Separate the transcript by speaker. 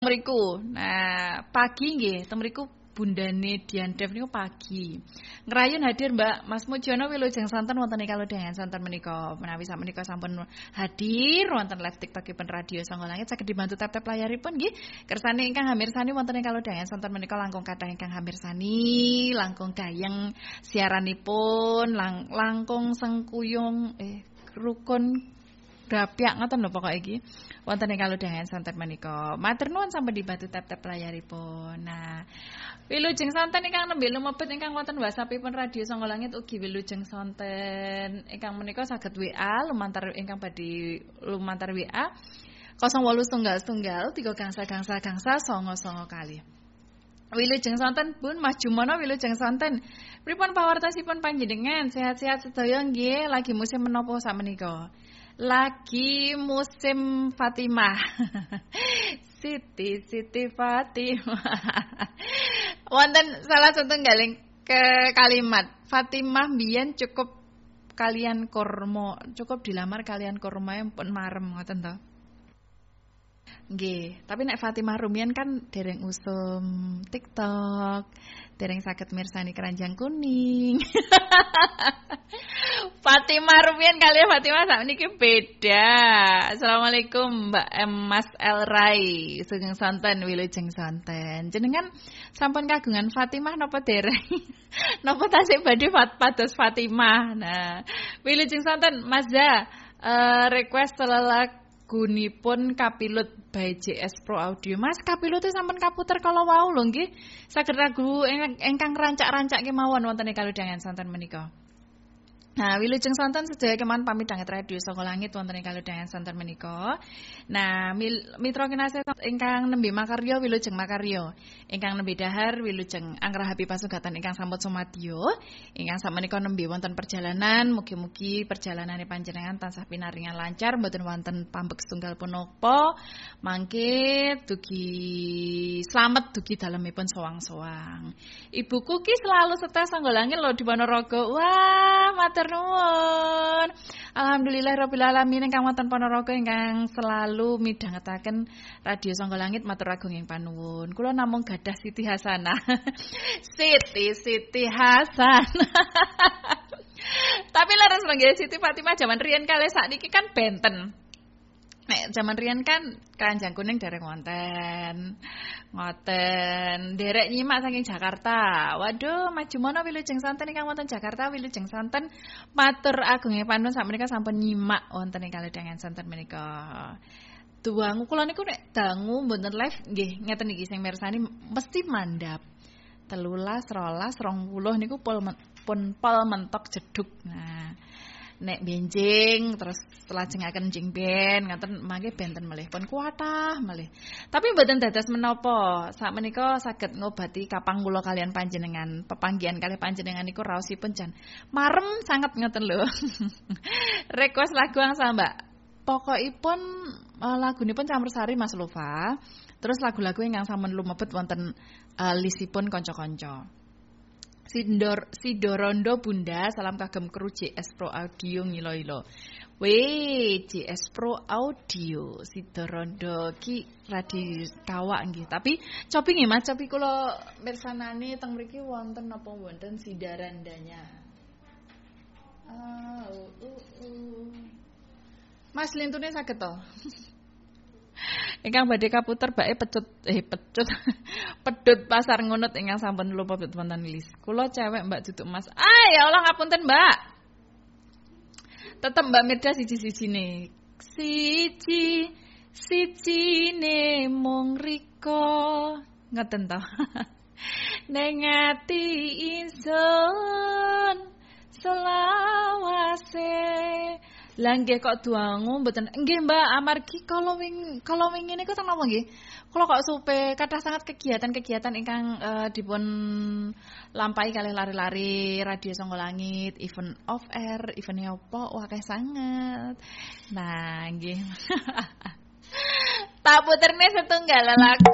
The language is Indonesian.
Speaker 1: mriku. Nah, pagi nggih, teng mriku bundane Dian Dev niku pagi. Ngrayun hadir Mbak Mas Mujono wilujeng sonten wonten ing kalodhangan sonten menika. Menawi sakmenika sampun hadir wonten live TikTokipun Radio Sangga Langit saged dibantu tap-tap layaripun nggih. Kersane ingkang hamirsani wonten ing kalodhangan sonten menika langkung kathah ingkang hamirsani, langkung gayeng siaranipun, langkung sengkuyung rukun Rapyak ngoten lho pokoke iki. Wonten ing kalodhangan sonten menika. Matur nuwun sampun dibantu tap-tap layaripun. Nah, wilujeng sonten ingkang nembe lumebet ingkang wonten WhatsApp-ipun Radio Sangga Langit ugi wilujeng sonten ingkang menika saged WA lumantar ingkang badhe lumantar WA 0811 3 gangsa kali. Wilujeng sonten pun Mas Jumono wilujeng sonten. Pripun pawartosipun panjenengan? Sehat-sehat sedaya nggih? Lagi musim menapa sakmenika? Lagi musim Fatimah. Siti Fatimah. Wonten salah satunggaling ke kalimat Fatimah biyen cukup kalian kurma, cukup dilamar kalian kurma yang pun marem ngoten to. Nggih, tapi nek Fatimah rumiyin kan dereng usum TikTok, dereng saged mirsani keranjang kuning. Fatimah rumiyin kali Fatimah sakniki beda. Assalamualaikum Mbak Mas Elrai, sugeng sonten wilujeng sonten. Jenengan sampun kagungan Fatimah napa dereng? Napa tasih badhe pados Fatimah. Nah, wilujeng sonten Mas Za, request lagunipun Kapilut by JS Pro Audio. Mas, Kapilut sampun kaputer kala wau lho nggih. Saged lagu ingkang rancak-rancak kemawon wonten ing kalodhangan sonten menika. Nah, wilujeng sonten sedaya kemawon pamit dhanget Radio Sangga Langit wonten ing kalodhangan sonten menika. Nah, mitra kinasih ingkang nembe makarya wilujeng makarya. Ingkang nembe dahar wilujeng anggrahapi pasugatan ingkang sampun sumadyo. Ingkang sakmenika nembe wonten perjalanan, mugi-mugi perjalanane panjenengan tansah pinaringan lancar, mboten wonten pambek setunggal punapa. Mangke dugi slamet dugi dalemipun sowang-sowang. Ibuku ki selalu setia Sangga Langit lho di Ponorogo. Wah, matur nuwun. Alhamdulillahirabbil alamin ingkang wonten Ponorogo ingkang selalu midhangetaken Radio Sangga Langit matur agunging panuwun. Kula namung gadah Siti Hasanah. Siti Hasanah. Tapi leres nggih Siti Fatimah jaman riyen kalih sakniki kan benten. Nek jaman riyen kan keranjang kuning dereng wonten. Ngoten, derek nyimak saking Jakarta. Waduh, Mas Jumono wilujeng sonten ingkang wonten Jakarta wilujeng sonten. Matur agunging panuwun sakmenika sampun nyimak wonten ing kalodhangan sonten menika. Duangu kula niku nek dangu mboten live nggih ngeten iki sing mirsani mesti mandhap. 13, 12, 20 niku pun pol mentok jeduk. Nah, nek benjing terus lajengaken jing ben ngaten mangke benten malih pun kuatah malih. Tapi mboten dados menapa sakmenika saged ngobati kapang kula kalian panjenengan. Pepanggihan kalih panjenengan niku raosipun jan marem sanget ngoten lho. Request lagu angsal Mbak. Pokokipun lagunipun campursari Mas Lova. Terus lagu-lagu ingkang sampun lumebet wonten listipun kanca-kanca. Sidorondo Bunda, salam kagem kru JS Pro Audio ngilo-ilo. JS Pro Audio Sidorondo ki radi kawak nggih. Tapi copi nggih Mas, copi kula mirsanani teng mriki wonten napa wonten sidarandanya. Mas lintune saged to? Ingkang badhe kaputer bae pecut pedhut pasar ngunut ingkang sampun lupa wonten list. Kula cewek Mbak duduk Mas. Ya Allah ngapunten Mbak. Tetep Mbak Mirda siji-sijine. Sijine mung riko. Ngoten to. Ning ati ingsun selawase. Lah nggih kok duangu mboten nggih Mbak amargi kalau wingi niku teng napa nggih kula kok supe kathah sangat kegiatan-kegiatan ingkang dipun lampahi kalih lari-lari Radio Sangga Langit, event off air, event apa akeh sanget. Nah nggih tak puterne setunggal lagu